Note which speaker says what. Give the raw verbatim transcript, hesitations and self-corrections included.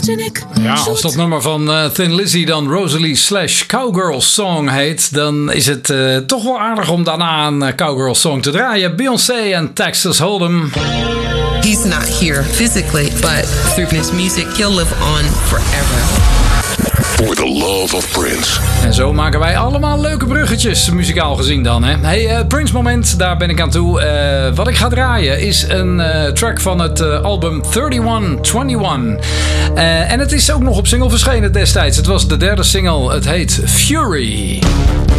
Speaker 1: photogenic.
Speaker 2: Ja, als dat nummer van uh, Thin Lizzy dan Rosalie slash Cowgirl Song heet, dan is het uh, toch wel aardig om daarna een uh, Cowgirl Song te draaien. Beyoncé en Texas Hold'em.
Speaker 1: He's not here physically, but through his music, he'll live on forever.
Speaker 3: For the love of Prince.
Speaker 2: En zo maken wij allemaal leuke bruggetjes, muzikaal gezien dan. Hè? Hey, uh, Prince moment, daar ben ik aan toe. Uh, wat ik ga draaien is een uh, track van het uh, album eenendertig eenentwintig. Uh, en het is ook nog op single verschenen destijds. Het was de derde single. Het heet Fury.